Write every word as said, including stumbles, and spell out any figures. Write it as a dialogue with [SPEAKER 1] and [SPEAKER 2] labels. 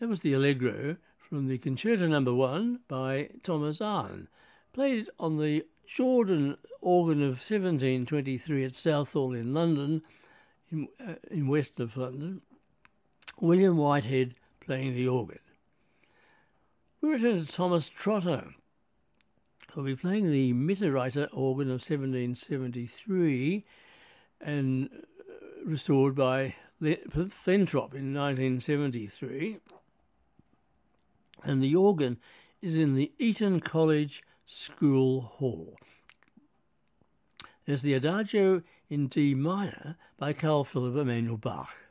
[SPEAKER 1] That was the Allegro from the Concerto Number One by Thomas Arne, played on the Jordan organ of seventeen twenty-three at Southall in London, in, uh, in west of London. William Whitehead playing the organ. We return to Thomas Trotter, who'll be playing the Mitterreiter organ of seventeen seventy-three and restored by Fentrop in nineteen seventy-three. And the organ is in the Eton College School Hall. There's the Adagio in D minor by Carl Philipp Emanuel Bach.